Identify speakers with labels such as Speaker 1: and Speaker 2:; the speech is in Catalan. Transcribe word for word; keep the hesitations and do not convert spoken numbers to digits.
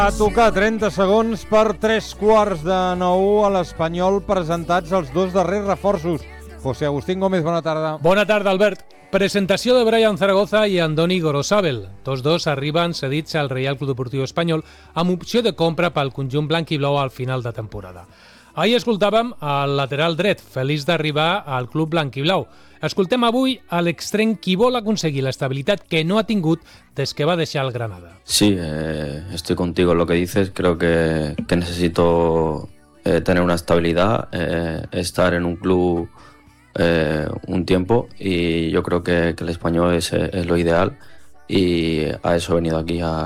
Speaker 1: A tocar trenta segons per tres quarts de nou a l'Espanyol, presentats els dos darrers reforços. José Agustín Gómez, bona tarda.
Speaker 2: Bona tarda, Albert. Presentació de Brian Zaragoza i Andoni Gorosabel. Tots dos arriben cedits al Reial Club Deportiu Espanyol amb opció de compra pel conjunt blanc i blau al final de temporada. Ahir escoltàvem el lateral dret, feliç d'arribar al club blanc i blau. Escoltem avui a l'extrem qui vol aconseguir l'estabilitat que no ha tingut des que va deixar el Granada.
Speaker 3: Sí, eh, estoy contigo en lo que dices. Creo que, que necesito eh, tener una estabilidad, eh, estar en un club eh, un tiempo, y yo creo que, que el Español es, es lo ideal, y a eso he venido aquí, a